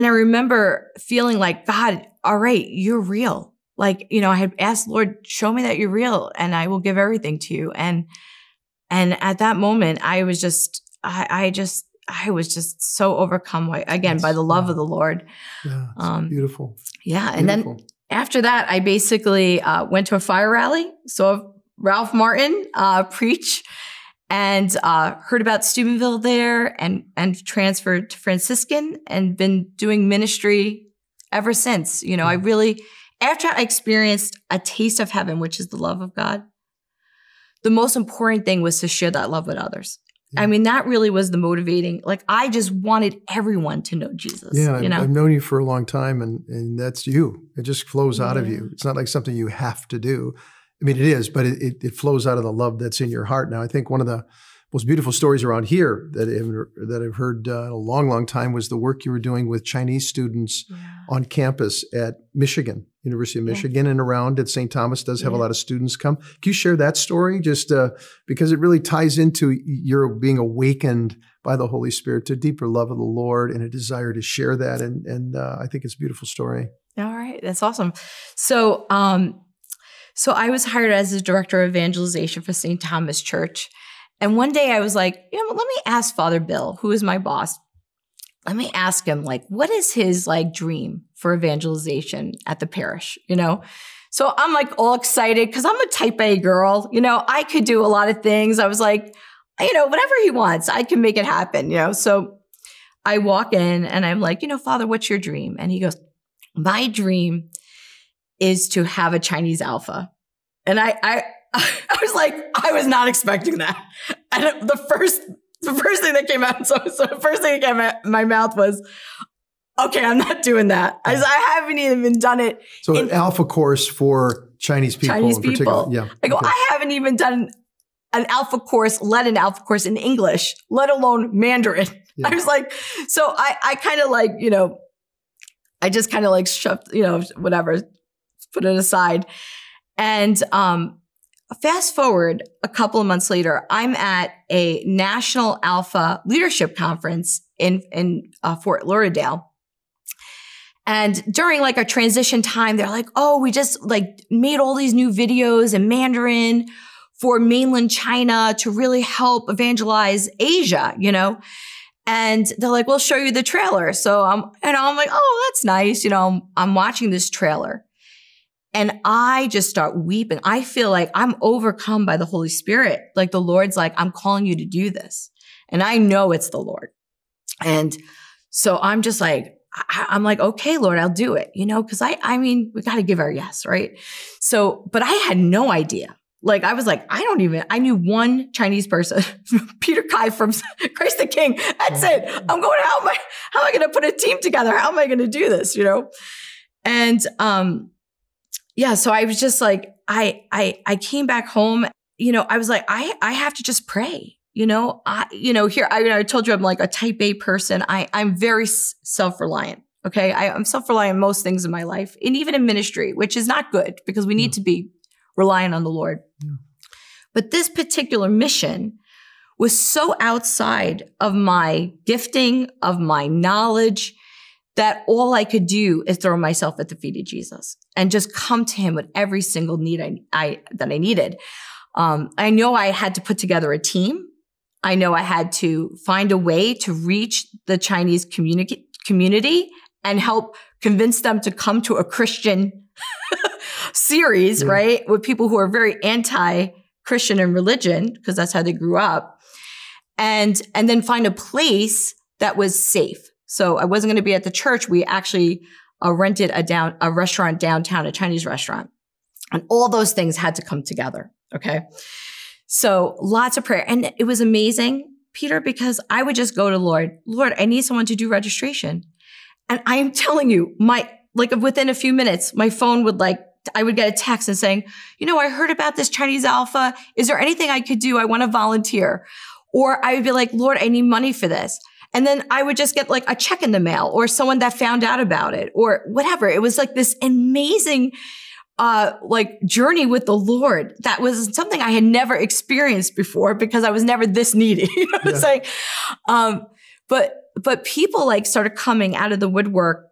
And I remember feeling like, God, all right, you're real. Like, I had asked, Lord, show me that you're real and I will give everything to you. And at that moment, I was just, I was just so overcome by the love of the Lord. Yeah, beautiful. Yeah. And then after that, I basically went to a fire rally, saw Ralph Martin preach, and heard about Steubenville there, and transferred to Franciscan, and been doing ministry ever since. I really, after I experienced a taste of heaven, which is the love of God, the most important thing was to share that love with others. Yeah. I mean, that really was the motivating. Like, I just wanted everyone to know Jesus. Yeah, I've known you for a long time, and that's you. It just flows out of you. It's not like something you have to do. I mean, it is, but it flows out of the love that's in your heart. Now, I think one of the most beautiful stories around here that I've heard in a long, long time was the work you were doing with Chinese students on campus at Michigan, University of Michigan, and around at St. Thomas does have a lot of students come. Can you share that story? Just because it really ties into your being awakened by the Holy Spirit to deeper love of the Lord and a desire to share that. And I think it's a beautiful story. All right. That's awesome. So I was hired as the director of evangelization for St. Thomas Church. And one day I was like, let me ask Father Bill, who is my boss. Let me ask him, like, what is his dream for evangelization at the parish, So I'm like all excited because I'm a type A girl. I could do a lot of things. I was like, whatever he wants, I can make it happen, So I walk in and I'm like, Father, what's your dream? And he goes, my dream is to have a Chinese Alpha. And I was like, I was not expecting that. And the first thing that came out, so the first thing that came out of my mouth was, okay, I'm not doing that. I haven't even done it. So an Alpha course for Chinese people in particular. Yeah. I go, I haven't even done an Alpha course, led an Alpha course in English, let alone Mandarin. Yeah. I was like, so I kind of I just kind of shoved, whatever, put it aside. And, fast forward a couple of months later, I'm at a National Alpha Leadership Conference in Fort Lauderdale. And during a transition time, they're like, oh, we just made all these new videos in Mandarin for mainland China to really help evangelize Asia, And they're like, we'll show you the trailer. So I'm like, oh, that's nice. I'm watching this trailer. And I just start weeping. I feel like I'm overcome by the Holy Spirit. Like the Lord's like, I'm calling you to do this. And I know it's the Lord. And so I'm just like, I'm like, okay, Lord, I'll do it, because I mean, we got to give our yes, right? So, but I had no idea. I was like, I knew one Chinese person, Peter Kai from Christ the King. That's it. I'm going, how am I going to put a team together? How am I going to do this, And, yeah. So I was just like, I came back home, I was like, I have to just pray, I told you I'm like a type A person. I'm very self-reliant. Okay. I'm self-reliant in most things in my life and even in ministry, which is not good because we need to be reliant on the Lord. Yeah. But this particular mission was so outside of my gifting, of my knowledge, that all I could do is throw myself at the feet of Jesus and just come to him with every single need that I needed. I know I had to put together a team. I know I had to find a way to reach the Chinese community and help convince them to come to a Christian series, right? With people who are very anti-Christian in religion, because that's how they grew up. And then find a place that was safe. So I wasn't going to be at the church. We actually rented a restaurant downtown, a Chinese restaurant. And all those things had to come together. Okay. So lots of prayer. And it was amazing, Peter, because I would just go to Lord, I need someone to do registration. And I'm telling you, within a few minutes, my phone would I would get a text and saying, I heard about this Chinese Alpha. Is there anything I could do? I want to volunteer. Or I would be like, Lord, I need money for this. And then I would just get a check in the mail or someone that found out about it or whatever. It was this amazing, journey with the Lord. That was something I had never experienced before because I was never this needy. You know what I'm saying? But but people like started coming out of the woodwork